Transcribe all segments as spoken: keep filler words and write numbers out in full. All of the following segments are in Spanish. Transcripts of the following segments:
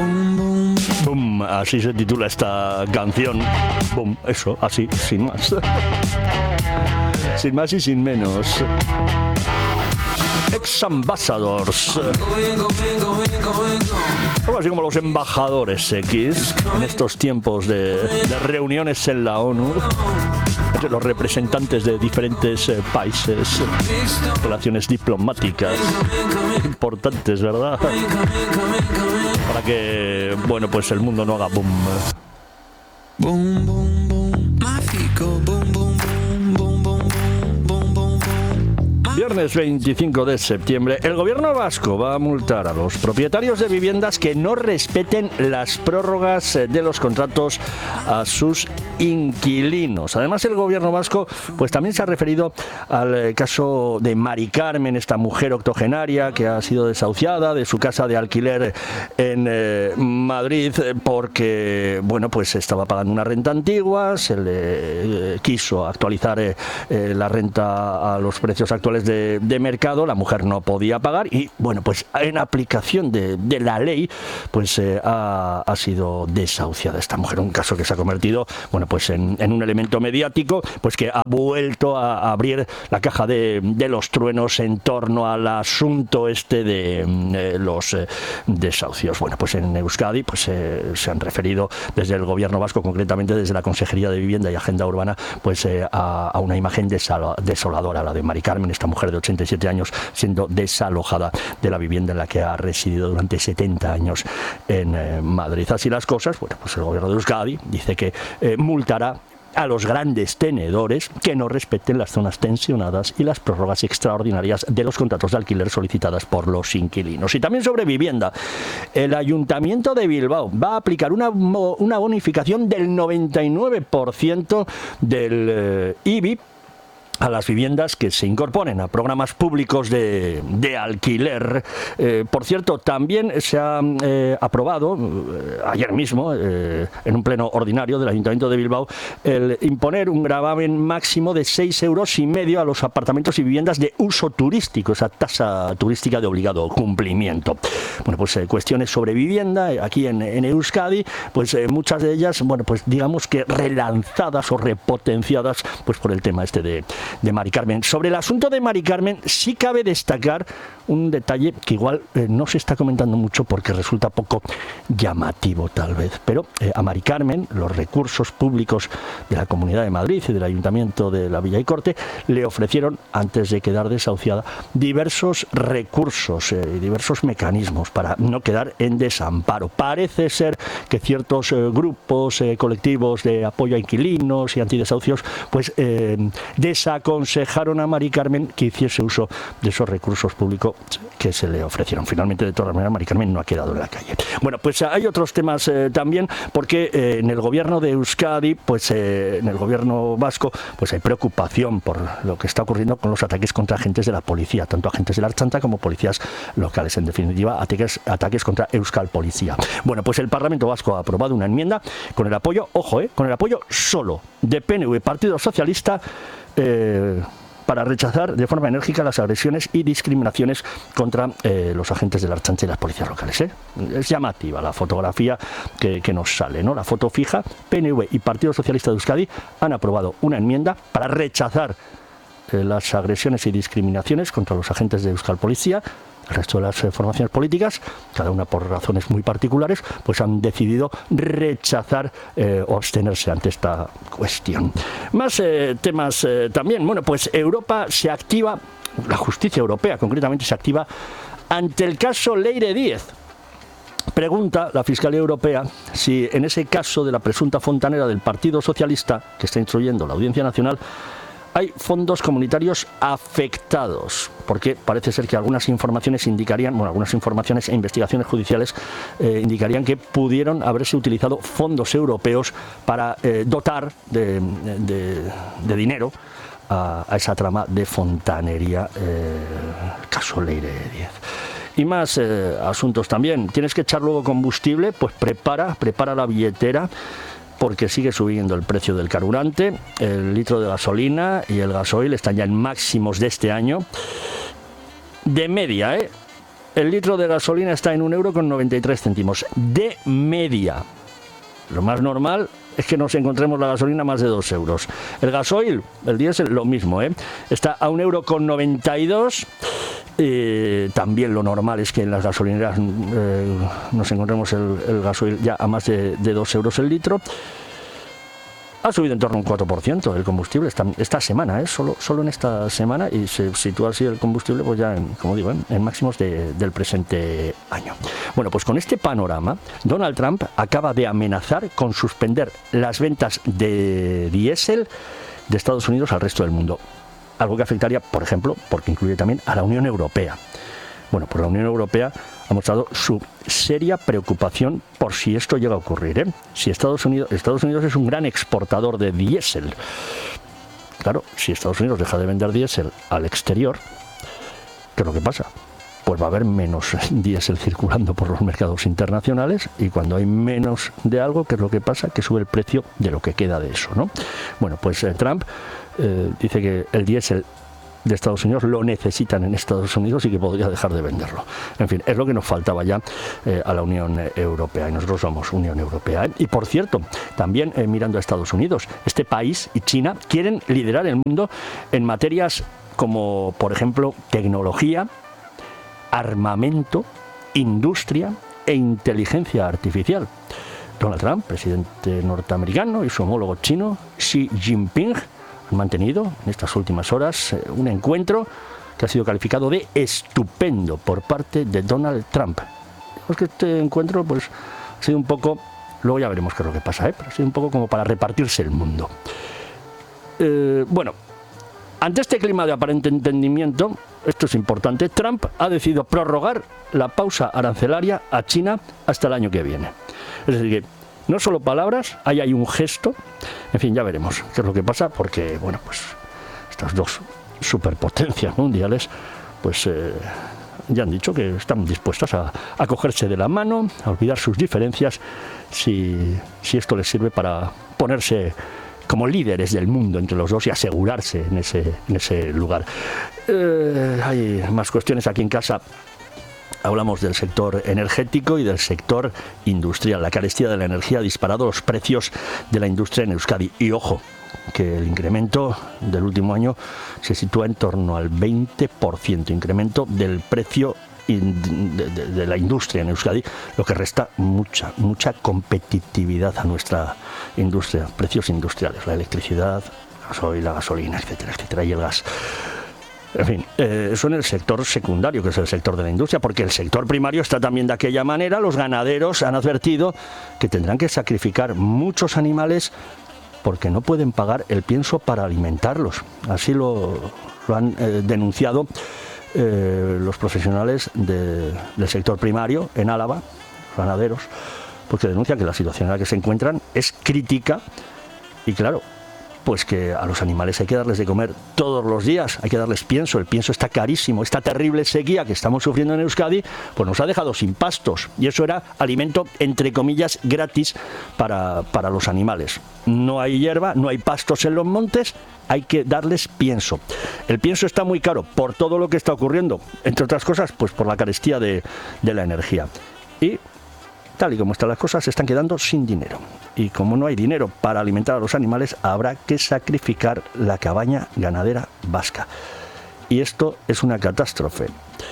Boom, así se titula esta canción. Boom, eso, así, sin más. Sin más y sin menos. Ex-ambassadors. Algo así como los embajadores X en estos tiempos de, de reuniones en la ONU. Los representantes de diferentes eh, países, relaciones diplomáticas importantes, ¿verdad? Para que, bueno, pues el mundo no haga boom. Boom, boom, boom, mágico, boom, boom, boom, boom, boom, boom, boom, boom. Viernes veinticinco de septiembre, el gobierno vasco va a multar a los propietarios de viviendas que no respeten las prórrogas de los contratos a sus inquilinos. Además, el gobierno vasco pues también se ha referido al caso de Mari Carmen, esta mujer octogenaria que ha sido desahuciada de su casa de alquiler en eh, Madrid porque, bueno, pues estaba pagando una renta antigua, se le eh, quiso actualizar eh, eh, la renta a los precios actuales de, de mercado, la mujer no podía pagar y, bueno, pues en aplicación de, de la ley, pues eh, ha, ha sido desahuciada esta mujer, un caso que se ha convertido, bueno, pues en, en un elemento mediático, pues que ha vuelto a, a abrir la caja de, de los truenos en torno al asunto este de eh, los eh, desahucios. Bueno, pues en Euskadi pues eh, se han referido desde el gobierno vasco, concretamente desde la Consejería de Vivienda y Agenda Urbana, pues eh, a, a una imagen desal- desoladora, la de Mari Carmen, esta mujer de ochenta y siete años siendo desalojada de la vivienda en la que ha residido durante setenta años en eh, Madrid. Así las cosas, bueno, pues el gobierno de Euskadi dice que eh, multará a los grandes tenedores que no respeten las zonas tensionadas y las prórrogas extraordinarias de los contratos de alquiler solicitadas por los inquilinos. Y también sobre vivienda, el Ayuntamiento de Bilbao va a aplicar una, una bonificación del noventa y nueve por ciento del eh, I B I a las viviendas que se incorporen a programas públicos de, de alquiler. Eh, por cierto, también se ha eh, aprobado eh, ayer mismo, eh, en un pleno ordinario del Ayuntamiento de Bilbao, el imponer un gravamen máximo de seis euros y medio a los apartamentos y viviendas de uso turístico, esa tasa turística de obligado cumplimiento. Bueno, pues eh, cuestiones sobre vivienda, eh, aquí en, en Euskadi, pues eh, muchas de ellas, bueno, pues digamos que relanzadas o repotenciadas, pues por el tema este de de Mari Carmen. Sobre el asunto de Mari Carmen sí cabe destacar un detalle que igual eh, no se está comentando mucho porque resulta poco llamativo tal vez, pero eh, a Mari Carmen los recursos públicos de la Comunidad de Madrid y del Ayuntamiento de la Villa y Corte le ofrecieron, antes de quedar desahuciada, diversos recursos y eh, diversos mecanismos para no quedar en desamparo. Parece ser que ciertos eh, grupos eh, colectivos de apoyo a inquilinos y antidesahucios pues eh, desaconsejaron a Mari Carmen que hiciese uso de esos recursos públicos que se le ofrecieron. Finalmente, de todas maneras, Mari Carmen no ha quedado en la calle. Bueno, pues hay otros temas eh, también, porque eh, en el gobierno de Euskadi, pues eh, en el gobierno vasco, pues hay preocupación por lo que está ocurriendo con los ataques contra agentes de la policía, tanto agentes de la Ertzaintza como policías locales. En definitiva, ataques, ataques contra Euskal Policía. Bueno, pues el Parlamento Vasco ha aprobado una enmienda con el apoyo, ojo, eh, con el apoyo solo de P N V, Partido Socialista, Eh, para rechazar de forma enérgica las agresiones y discriminaciones contra eh, los agentes de la Ertzaintza y las policías locales. ¿eh? Es llamativa la fotografía que, que nos sale, ¿no? La foto fija. P N V y Partido Socialista de Euskadi han aprobado una enmienda para rechazar eh, las agresiones y discriminaciones contra los agentes de Euskal Policía. El resto de las eh, formaciones políticas, cada una por razones muy particulares, pues han decidido rechazar eh, o abstenerse ante esta cuestión. Más eh, temas eh, también. Bueno, pues Europa se activa, la justicia europea concretamente se activa ante el caso Leire Díez. Pregunta la Fiscalía Europea si en ese caso de la presunta fontanera del Partido Socialista, que está instruyendo la Audiencia Nacional, hay fondos comunitarios afectados, porque parece ser que algunas informaciones indicarían, bueno, algunas informaciones e investigaciones judiciales eh, indicarían que pudieron haberse utilizado fondos europeos para eh, dotar de, de, de dinero a, a esa trama de fontanería, eh, caso Leire Díez. Y más eh, asuntos también. Tienes que echar luego combustible, pues prepara, prepara la billetera, porque sigue subiendo el precio del carburante, el litro de gasolina y el gasoil están ya en máximos de este año. De media, ¿eh? el litro de gasolina está en un euro con noventa y tres céntimos de media. Lo más normal es que nos encontremos la gasolina más de dos euros. El gasoil, el diésel, lo mismo, ¿eh? Está a un euro con noventa y dos. Eh, también lo normal es que en las gasolineras eh, nos encontremos el, el gasoil ya a más de, de dos euros el litro. Ha subido en torno a un cuatro por ciento el combustible esta, esta semana, ¿eh? solo, solo en esta semana, y se sitúa así el combustible, pues ya, en, como digo, en, en máximos de, del presente año. Bueno, pues con este panorama, Donald Trump acaba de amenazar con suspender las ventas de diésel de Estados Unidos al resto del mundo. Algo que afectaría, por ejemplo, porque incluye también a la Unión Europea. Bueno, pues la Unión Europea ha mostrado su seria preocupación por si esto llega a ocurrir, ¿eh? Si Estados Unidos, Estados Unidos es un gran exportador de diésel. Claro, si Estados Unidos deja de vender diésel al exterior, ¿qué es lo que pasa? Pues va a haber menos diésel circulando por los mercados internacionales, y cuando hay menos de algo, ¿qué es lo que pasa? Que sube el precio de lo que queda de eso, ¿no? Bueno, pues eh, Trump eh, dice que el diésel de Estados Unidos lo necesitan en Estados Unidos y que podría dejar de venderlo. En fin, es lo que nos faltaba ya eh, a la Unión Europea, y nosotros somos Unión Europea, ¿eh? Y por cierto, también eh, mirando a Estados Unidos, este país y China quieren liderar el mundo en materias como, por ejemplo, tecnología, armamento, industria e inteligencia artificial. Donald Trump, presidente norteamericano, y su homólogo chino, Xi Jinping, han mantenido en estas últimas horas eh, un encuentro que ha sido calificado de estupendo por parte de Donald Trump. Es que este encuentro pues ha sido un poco, luego ya veremos qué es lo que pasa, ¿eh? Pero ha sido un poco como para repartirse el mundo. Eh, bueno, ante este clima de aparente entendimiento, esto es importante, Trump ha decidido prorrogar la pausa arancelaria a China hasta el año que viene. Es decir, que no solo palabras, ahí hay un gesto. En fin, ya veremos qué es lo que pasa, porque, bueno, pues estas dos superpotencias mundiales, pues eh, ya han dicho que están dispuestas a, a cogerse de la mano, a olvidar sus diferencias, si, si esto les sirve para ponerse como líderes del mundo entre los dos y asegurarse en ese, en ese lugar. Eh, hay más cuestiones aquí en casa. Hablamos del sector energético y del sector industrial. La carestía de la energía ha disparado los precios de la industria en Euskadi. Y ojo, que el incremento del último año se sitúa en torno al veinte por ciento, incremento del precio de, de, de la industria en Euskadi, lo que resta mucha, mucha competitividad a nuestra industria. Precios industriales, la electricidad, el gasoil, la gasolina, etcétera, etcétera, y el gas. En fin, eh, eso en el sector secundario, que es el sector de la industria, porque el sector primario está también de aquella manera. Los ganaderos han advertido que tendrán que sacrificar muchos animales porque no pueden pagar el pienso para alimentarlos. Así lo, lo han eh, denunciado eh, los profesionales de, del sector primario en Álava, los ganaderos, porque denuncian que la situación en la que se encuentran es crítica. Y claro, pues que a los animales hay que darles de comer todos los días, hay que darles pienso, el pienso está carísimo, esta terrible sequía que estamos sufriendo en Euskadi, pues nos ha dejado sin pastos, y eso era alimento, entre comillas, gratis para, para los animales. No hay hierba, no hay pastos en los montes, hay que darles pienso. El pienso está muy caro por todo lo que está ocurriendo, entre otras cosas, pues por la carestía de, de la energía. Y tal y como están las cosas, se están quedando sin dinero. Y como no hay dinero para alimentar a los animales, habrá que sacrificar la cabaña ganadera vasca. Y esto es una catástrofe,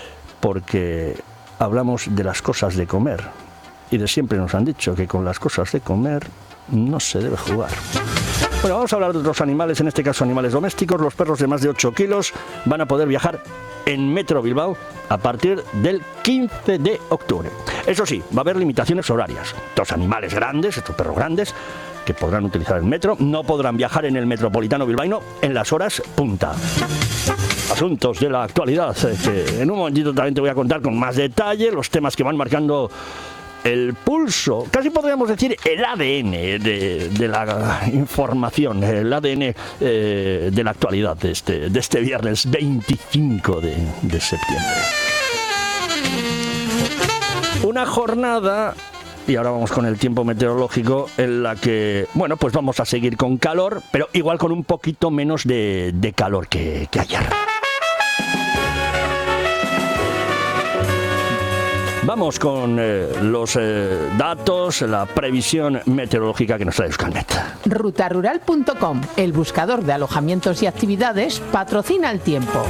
porque hablamos de las cosas de comer, y de siempre nos han dicho que con las cosas de comer no se debe jugar. Bueno, vamos a hablar de otros animales, en este caso animales domésticos. Los perros de más de ocho kilos van a poder viajar en Metro Bilbao a partir del quince de octubre. Eso sí, va a haber limitaciones horarias. Estos animales grandes, estos perros grandes, que podrán utilizar el metro, no podrán viajar en el metropolitano bilbaíno en las horas punta. Asuntos de la actualidad, que en un momentito también te voy a contar con más detalle los temas que van marcando el pulso, casi podríamos decir el A D N de, de la información, el A D N eh, de la actualidad de este, de este viernes veinticinco de, de septiembre. Una jornada, y ahora vamos con el tiempo meteorológico, en la que, bueno, pues vamos a seguir con calor, pero igual con un poquito menos de, de calor que, que ayer. Vamos con eh, los eh, datos, la previsión meteorológica que nos trae Euskalmet. ruta rural punto com, el buscador de alojamientos y actividades, patrocina el tiempo.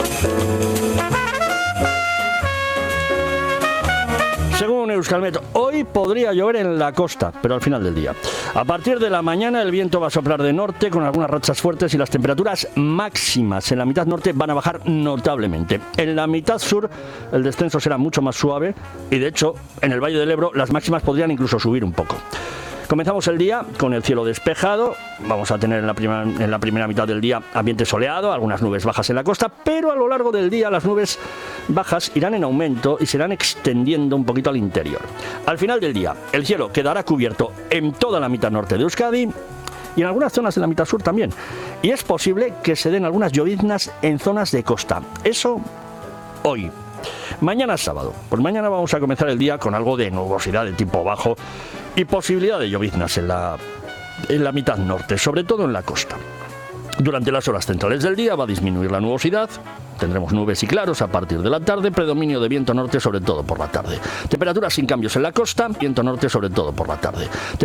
Según Euskalmet, hoy podría llover en la costa, pero al final del día. A partir de la mañana el viento va a soplar de norte con algunas rachas fuertes y las temperaturas máximas en la mitad norte van a bajar notablemente. En la mitad sur el descenso será mucho más suave y de hecho en el Valle del Ebro las máximas podrían incluso subir un poco. Comenzamos el día con el cielo despejado, vamos a tener en la, primera, en la primera mitad del día ambiente soleado, algunas nubes bajas en la costa, pero a lo largo del día las nubes bajas irán en aumento y se irán extendiendo un poquito al interior. Al final del día, el cielo quedará cubierto en toda la mitad norte de Euskadi y en algunas zonas de la mitad sur también. Y es posible que se den algunas lloviznas en zonas de costa. Eso hoy. Mañana es sábado, pues mañana vamos a comenzar el día con algo de nubosidad de tipo bajo y posibilidad de lloviznas en la, en la mitad norte, sobre todo en la costa. Durante las horas centrales del día va a disminuir la nubosidad, tendremos nubes y claros a partir de la tarde, predominio de viento norte sobre todo por la tarde. Temperaturas sin cambios en la costa, viento norte sobre todo por la tarde.